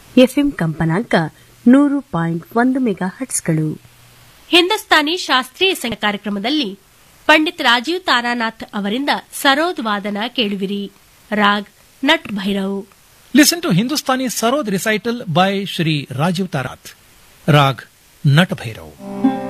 FM ಕಂಪನಾಂಕ 100.1 ಮೆಗಾಹರ್ಟ್ಸ್ಗಳು. ಹಿಂದೂಸ್ತಾನಿ ಶಾಸ್ತ್ರೀಯ ಸಂಗೀತ ಕಾರ್ಯಕ್ರಮದಲ್ಲಿ ಪಂಡಿತ್ ರಾಜೀವ್ ತಾರಾನಾಥ್ ಅವರಿಂದ ಸರೋದ್ ವಾದನ ಕೇಳುವಿರಿ. Raag nut Bhairav. Listen to Hindustani Sarod recital by Shri Rajiv Tarath. Rag Nat Bhairav.